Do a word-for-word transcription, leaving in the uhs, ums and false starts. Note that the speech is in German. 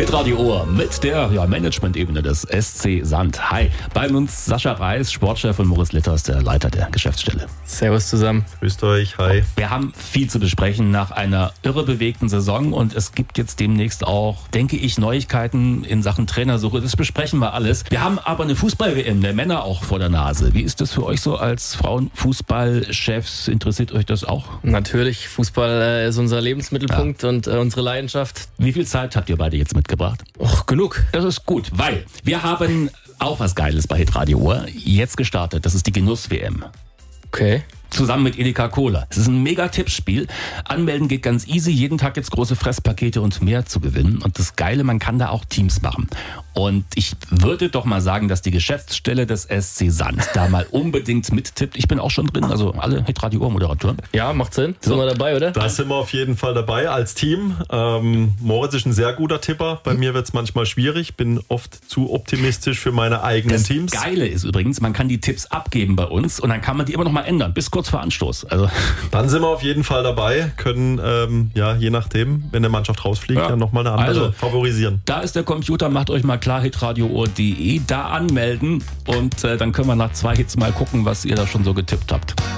Hitradio Ohr mit der ja, Management-Ebene des S C Sand. Hi, bei uns Sascha Reis, Sportchef, und Moritz Litters, der Leiter der Geschäftsstelle. Servus zusammen. Grüßt euch, hi. Wir haben viel zu besprechen nach einer irre bewegten Saison und es gibt jetzt demnächst auch, denke ich, Neuigkeiten in Sachen Trainersuche. Das besprechen wir alles. Wir haben aber eine Fußball-W M der Männer auch vor der Nase. Wie ist das für euch so als Frauenfußballchefs? Interessiert euch das auch? Natürlich, Fußball äh, ist unser Lebensmittelpunkt ja. und äh, unsere Leidenschaft. Wie viel Zeit habt ihr beide jetzt mitgebracht? Och, genug. Das ist gut, weil wir haben auch was Geiles bei Hitradio Ohr jetzt gestartet. Das ist die Genuss-W M. Okay. Zusammen mit Edeka Cola. Es ist ein Mega-Tippspiel. Anmelden geht ganz easy. Jeden Tag jetzt große Fresspakete und mehr zu gewinnen. Und das Geile, man kann da auch Teams machen. Und ich würde doch mal sagen, dass die Geschäftsstelle des S C Sand da mal unbedingt mittippt. Ich bin auch schon drin, also alle Hitradio Ohr-Moderatoren. Ja, macht Sinn. Sind so. wir dabei, oder? Da sind wir auf jeden Fall dabei als Team. Ähm, Moritz ist ein sehr guter Tipper. Bei hm. mir wird es manchmal schwierig. Bin oft zu optimistisch für meine eigenen das Teams. Das Geile ist übrigens, man kann die Tipps abgeben bei uns und dann kann man die immer noch mal ändern, bis kurz vor Anstoß. Also dann sind wir auf jeden Fall dabei, können ähm, ja je nachdem, wenn eine Mannschaft rausfliegt, ja. dann nochmal eine andere also, favorisieren. Da ist der Computer, macht euch mal klar, hitradio ohr punkt de, da anmelden und äh, dann können wir nach zwei Hits mal gucken, was ihr da schon so getippt habt.